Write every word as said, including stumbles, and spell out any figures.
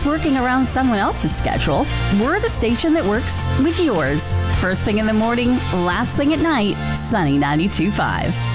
always working around someone else's schedule, we're the station that works with yours. First thing in the morning, last thing at night, Sunny ninety-two point five.